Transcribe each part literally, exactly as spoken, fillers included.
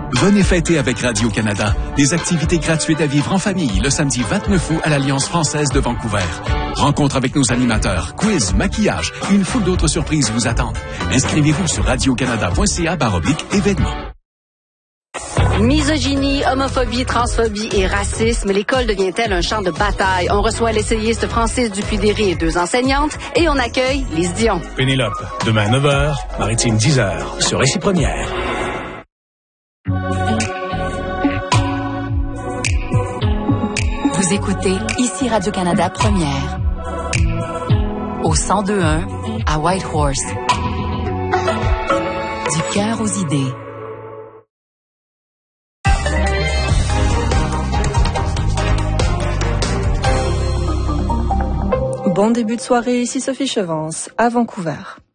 Venez fêter avec Radio-Canada. Des activités gratuites à vivre en famille le samedi vingt-neuf août à l'Alliance française de Vancouver. Rencontre avec nos animateurs, quiz, maquillage et une foule d'autres surprises vous attendent. Inscrivez-vous sur radiocanada.ca baroblique événements. Misogynie, homophobie, transphobie et racisme, l'école devient-elle un champ de bataille? On reçoit l'essayiste Francis Dupuy-Déry et deux enseignantes et on accueille Lise Dion. Pénélope, demain à neuf heures, Maritime dix heures, sur Récit Première. Vous écoutez ici Radio-Canada Première. Au cent deux un à Whitehorse. Du cœur aux idées. Bon début de soirée, ici Sophie Chevance, à Vancouver.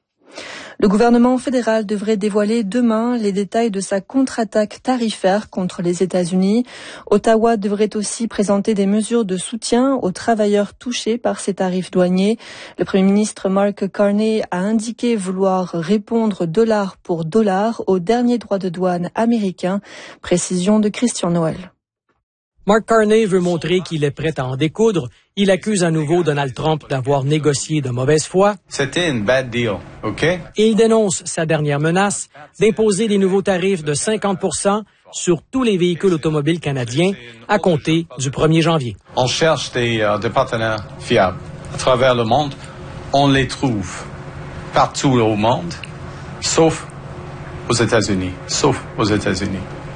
Le gouvernement fédéral devrait dévoiler demain les détails de sa contre-attaque tarifaire contre les États-Unis. Ottawa devrait aussi présenter des mesures de soutien aux travailleurs touchés par ces tarifs douaniers. Le Premier ministre Mark Carney a indiqué vouloir répondre dollar pour dollar aux derniers droits de douane américains. Précision de Christian Noël. Mark Carney veut montrer qu'il est prêt à en découdre. Il accuse à nouveau Donald Trump d'avoir négocié de mauvaise foi. C'était une bad deal, OK? Et il dénonce sa dernière menace d'imposer des nouveaux tarifs de cinquante pour cent sur tous les véhicules automobiles canadiens à compter du premier janvier. On cherche des, euh, des partenaires fiables. À travers le monde, on les trouve partout au monde, sauf aux États-Unis, sauf aux États-Unis.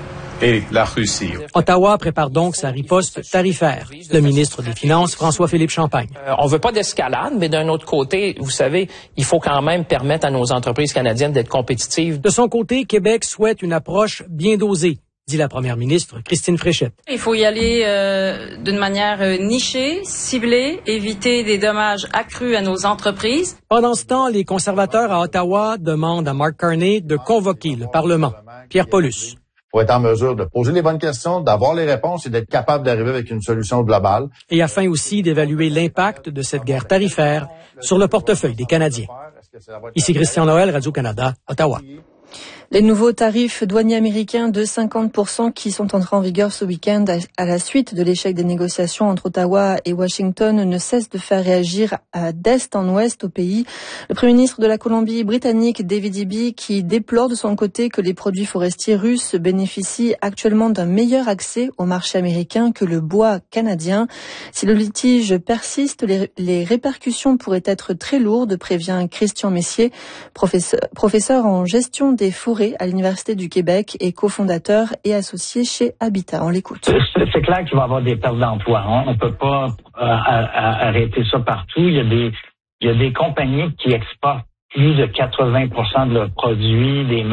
Et la Russie. Ottawa prépare donc sa riposte tarifaire. Le ministre des Finances, François-Philippe Champagne. Euh, on veut pas d'escalade, mais d'un autre côté, vous savez, il faut quand même permettre à nos entreprises canadiennes d'être compétitives. De son côté, Québec souhaite une approche bien dosée, dit la première ministre Christine Fréchette. Il faut y aller euh, d'une manière euh, nichée, ciblée, éviter des dommages accrus à nos entreprises. Pendant ce temps, les conservateurs à Ottawa demandent à Mark Carney de convoquer le Parlement. Pierre Paulus. Pour être en mesure de poser les bonnes questions, d'avoir les réponses et d'être capable d'arriver avec une solution globale. Et afin aussi d'évaluer l'impact de cette guerre tarifaire sur le portefeuille des Canadiens. Ici Christian Noël, Radio-Canada, Ottawa. Les nouveaux tarifs douaniers américains de cinquante pour cent qui sont entrés en vigueur ce week-end à la suite de l'échec des négociations entre Ottawa et Washington ne cessent de faire réagir d'est en ouest au pays. Le Premier ministre de la Colombie-Britannique, David Eby, qui déplore de son côté que les produits forestiers russes bénéficient actuellement d'un meilleur accès au marché américain que le bois canadien. Si le litige persiste, les, les répercussions pourraient être très lourdes, prévient Christian Messier, professeur, professeur en gestion des forêts à l'Université du Québec et cofondateur et associé chez Habitat. On l'écoute. C'est clair qu'il va y avoir des pertes d'emploi. Hein. On ne peut pas euh, arrêter ça partout. Il y a des, il y a des compagnies qui exportent plus de quatre-vingts pour cent de leurs produits, des